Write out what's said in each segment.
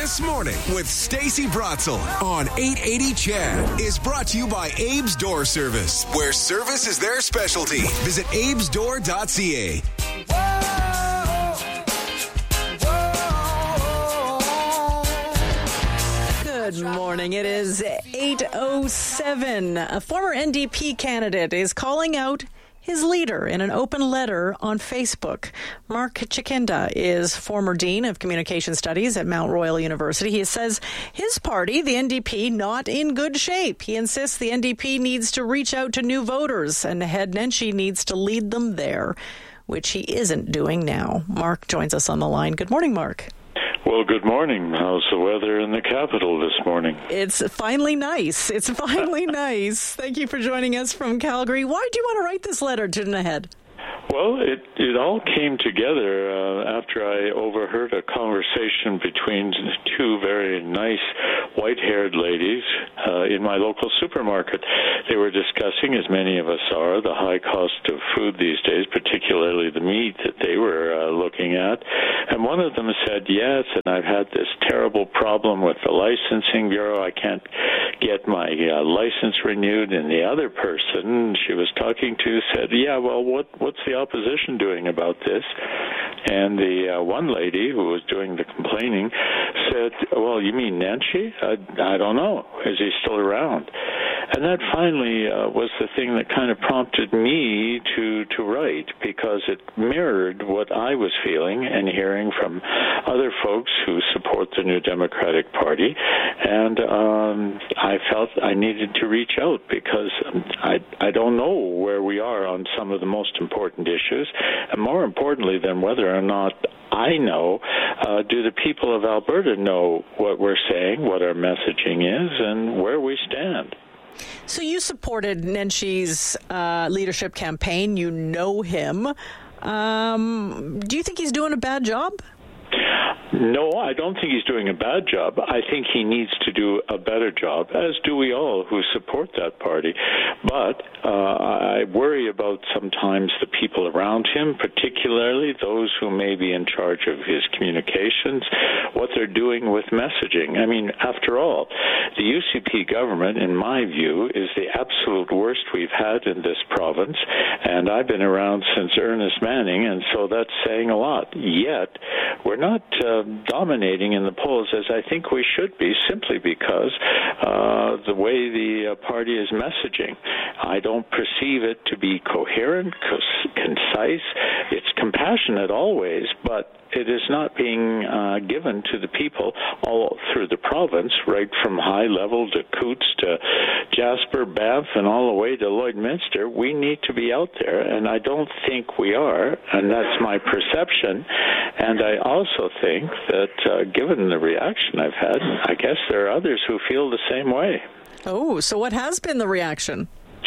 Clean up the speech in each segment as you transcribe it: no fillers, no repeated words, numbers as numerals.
This Morning with Stacey Bratzel on 880 CHED is brought to you by Abe's Door Service, where service is their specialty. Visit abesdoor.ca. Good morning. It is 8:07. A former NDP candidate is calling out his leader in an open letter on Facebook. Mark Chikinda is former Dean of Communication Studies at Mount Royal University. He says his party, the NDP, not in good shape. He insists the NDP needs to reach out to new voters and Head Nenshi needs to lead them there, which he isn't doing now. Mark joins us on the line. Good morning, Mark. Well, good morning. How's the weather in the capital this morning? It's finally nice. It's finally nice. Thank you for joining us from Calgary. Why do you want to write this letter to Naheed? Well, it all came together after I overheard a conversation between two very nice white-haired ladies in my local supermarket. They were discussing, as many of us are, the high cost of food these days, particularly the meat that they were looking at. And one of them said, yes, and I've had this terrible problem with the licensing bureau. I can't get my license renewed. And the other person she was talking to said, yeah, well, what's the opposition doing about this? And the one lady who was doing the complaining said, well, you mean Nenshi? I don't know. Is he still around? And that finally was the thing that kind of prompted me to write, because it mirrored what I was feeling and hearing from other folks who support the New Democratic Party. And I felt I needed to reach out because I don't know where we are on some of the most important issues. And more importantly than whether or not I know, do the people of Alberta know what we're saying, what our messaging is, and where we stand? So you supported Nenshi's leadership campaign. You know him. Do you think he's doing a bad job? No, I don't think he's doing a bad job. I think he needs to do a better job, as do we all who support that party. But I worry about sometimes the people around him, particularly those who may be in charge of his communications, what they're doing with messaging. I mean, after all, the UCP government, in my view, is the absolute worst we've had in this province, and I've been around since Ernest Manning, and so that's saying a lot. Yet, we're not dominating in the polls as I think we should be, simply because the way the party is messaging. I don't perceive it to be coherent, concise. It's compassionate always, but it is not being given to the people all through the province, right from high level to Coots to Jasper, Banff, and all the way to Lloydminster. We need to be out there, and I don't think we are, and that's my perception. And I also think that given the reaction I've had, I guess there are others who feel the same way. Oh, so what has been the reaction?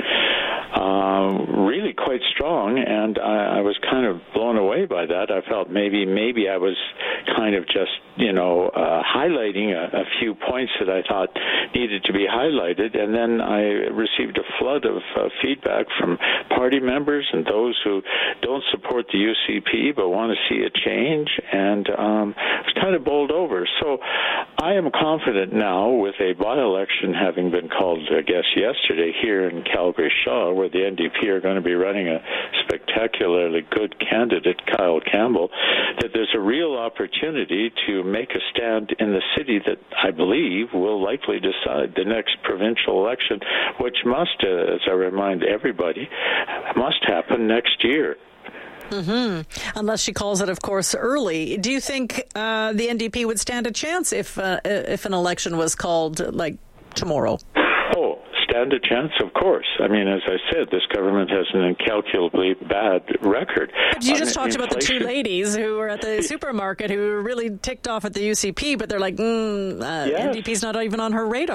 Really quite strong, and I was kind of blown away by that. I felt maybe I was kind of just, highlighting a few points that I thought needed to be highlighted, and then I received a flood of feedback from party members and those who don't support the UCP but want to see a change, and I was kind of bowled over. So I am confident now, with a by-election having been called, I guess, yesterday here in Calgary-Shaw, where the NDP are going to be running a spectacularly good candidate, Kyle Campbell, that there's a real opportunity to make a stand in the city that I believe will likely decide the next provincial election, which must, as I remind everybody, must happen next year. Mm-hmm. Unless she calls it, of course, early. Do you think the NDP would stand a chance if an election was called, like, tomorrow? Oh, stand a chance, of course. I mean, as I said, this government has an incalculably bad record. But you just talked about the two ladies who were at the supermarket who were really ticked off at the UCP, but they're like, NDP's not even on her radar.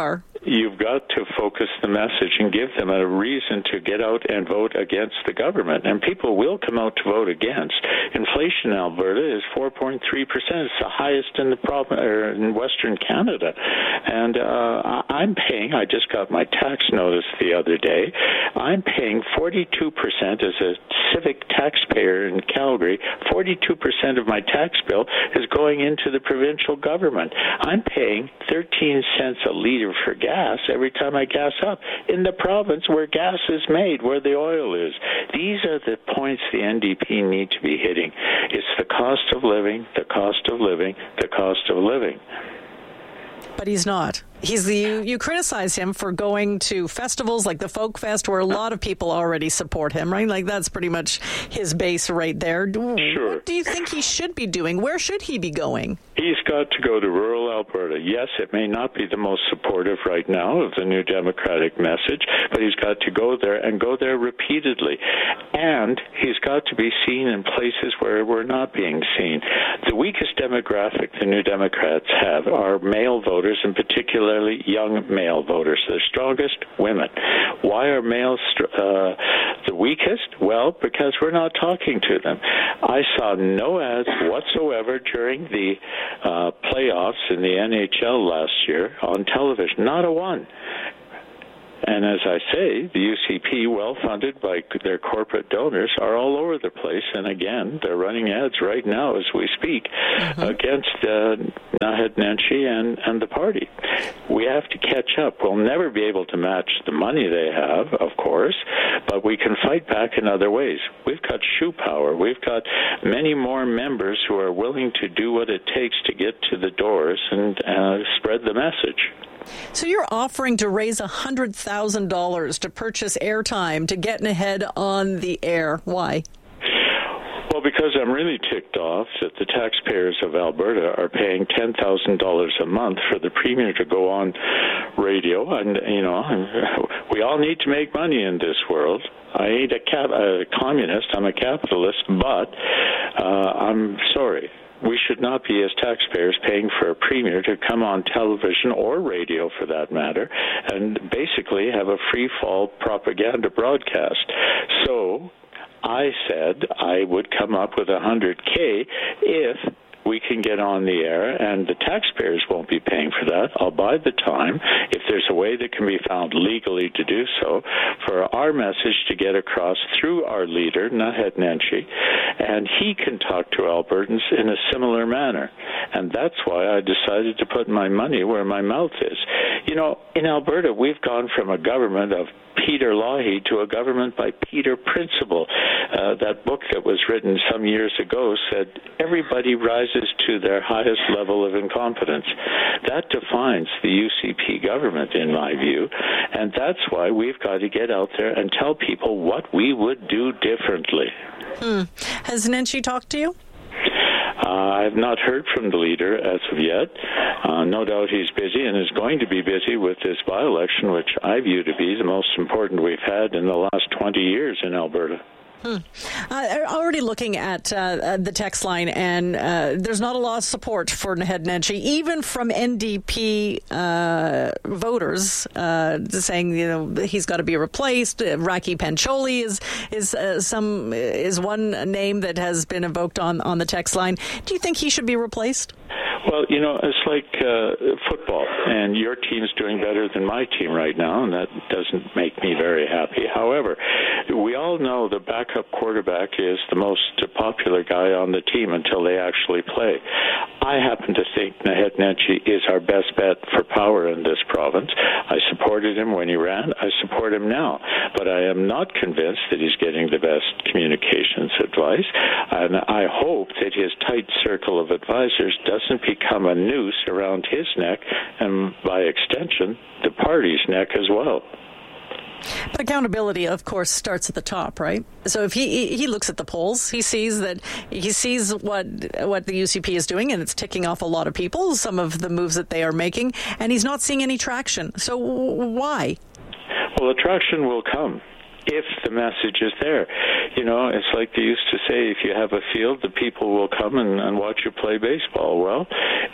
you've got to focus the message and give them a reason to get out and vote against the government. And people will come out to vote against. Inflation in Alberta is 4.3%. It's the highest in the province, or in Western Canada. And I'm paying, I just got my tax notice the other day, I'm paying 42% as a civic taxpayer in Calgary. 42% of my tax bill is going into the provincial government. I'm paying 13 cents a litre for gas every time I gas up in the province where gas is made, where the oil is. These are the points the NDP need to be hitting. It's the cost of living, the cost of living, the cost of living. But he's not. You criticize him for going to festivals like the Folk Fest, where a lot of people already support him, right? Like, that's pretty much his base right there. Sure. What do you think he should be doing? Where should he be going? He's got to go to rural Alberta. Yes, it may not be the most supportive right now of the New Democratic message, but he's got to go there and go there repeatedly. And he's got to be seen in places where we're not being seen. The weakest demographic the New Democrats have are male voters, and particularly young male voters. The strongest, women. Why are males the weakest? Well, because we're not talking to them. I saw no ads whatsoever during the playoffs in the NHL last year on television. Not a one. And as I say, the UCP, well-funded by their corporate donors, are all over the place. And again, they're running ads right now as we speak against Naheed Nenshi and the party. We have to catch up. We'll never be able to match the money they have, of course, but we can fight back in other ways. We've got shoe power. We've got many more members who are willing to do what it takes to get to the doors and spread the message. So you're offering to raise $100,000 to purchase airtime to get ahead on the air. Why? Well, because I'm really ticked off that the taxpayers of Alberta are paying $10,000 a month for the Premier to go on radio. And, you know, we all need to make money in this world. I ain't a communist. I'm a capitalist. But I'm sorry. We should not be, as taxpayers, paying for a premier to come on television or radio, for that matter, and basically have a free-fall propaganda broadcast. So I said I would come up with $100K if we can get on the air, and the taxpayers won't be paying for that. I'll buy the time, if there's a way that can be found legally to do so, for our message to get across through our leader, Naheed Nenshi, and he can talk to Albertans in a similar manner. And that's why I decided to put my money where my mouth is. You know, in Alberta, we've gone from a government of Peter Lougheed to a government by Peter Principle. That book that was written some years ago said everybody rises to their highest level of incompetence. That defines the UCP government, in my view, and that's why we've got to get out there and tell people what we would do differently. Has Nenshi talked to you? I have not heard from the leader as of yet. No doubt he's busy and is going to be busy with this by-election, which I view to be the most important we've had in the last 20 years in Alberta. Already looking at the text line, and there's not a lot of support for Naheed Nenshi, even from NDP voters, saying, you know, he's got to be replaced. Raki Pancholi is one name that has been evoked on the text line. Do you think he should be replaced? Well, you know, it's like football, and your team's doing better than my team right now, and that doesn't make me very happy. However, we all know the backup quarterback is the most popular guy on the team until they actually play. I happen to think Naheed Nenshi is our best bet for power in this province. I supported him when he ran. I support him now. But I am not convinced that he's getting the best communications advice, and I hope that his tight circle of advisors doesn't become a noose around his neck, and by extension, the party's neck as well. But accountability, of course, starts at the top, right? So if he looks at the polls, he sees what the UCP is doing, and it's ticking off a lot of people, some of the moves that they are making, and he's not seeing any traction. So why? Well, the traction will come if the message is there. You know, it's like they used to say, if you have a field, the people will come and watch you play baseball. Well,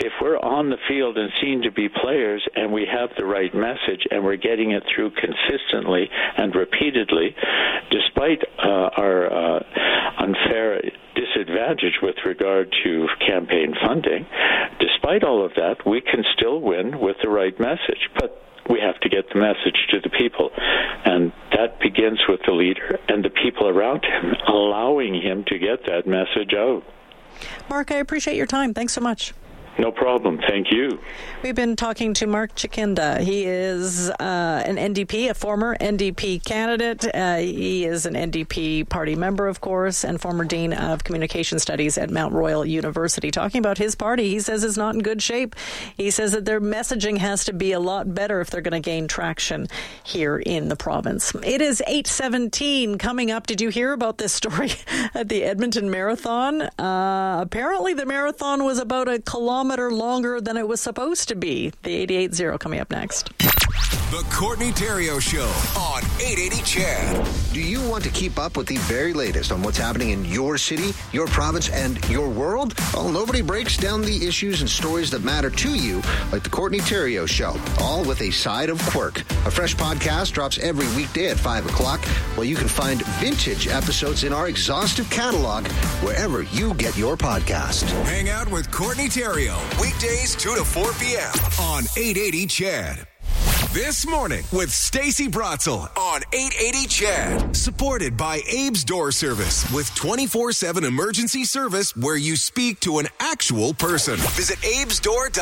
if we're on the field and seen to be players and we have the right message and we're getting it through consistently and repeatedly, despite our unfair disadvantage with regard to campaign funding, despite all of that, we can still win with the right message. But we have to get the message to the people, and that begins with the leader and the people around him, allowing him to get that message out. Mark, I appreciate your time. Thanks so much. No problem. Thank you. We've been talking to Mark Chikinda. He is an NDP, a former NDP candidate. He is an NDP party member, of course, and former Dean of Communication Studies at Mount Royal University. Talking about his party, he says is not in good shape. He says that their messaging has to be a lot better if they're going to gain traction here in the province. It is 8:17 coming up. Did you hear about this story at the Edmonton Marathon? Apparently the marathon was about a kilometer longer than it was supposed to be. The 88.0 coming up next. The Courtney Theriault Show on 880 CHED. Do you want to keep up with the very latest on what's happening in your city, your province, and your world? Well, nobody breaks down the issues and stories that matter to you like the Courtney Theriault Show, all with a side of quirk. A fresh podcast drops every weekday at 5 o'clock, while you can find vintage episodes in our exhaustive catalog wherever you get your podcast. Hang out with Courtney Theriault, weekdays 2 to 4 p.m. on 880 CHED. This morning with Stacey Bratzel on 880 CHED. Supported by Abe's Door Service with 24/7 emergency service where you speak to an actual person. Visit abesdoor.ca.